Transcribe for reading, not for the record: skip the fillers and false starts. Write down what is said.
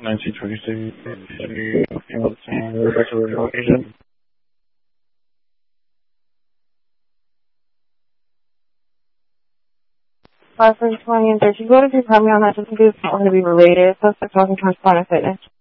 1926, female detained, respect to original agent. 5 for 20 and 30. Go to your primary on that just in case it's not going to be related. Suspect talking to Planet Fitness.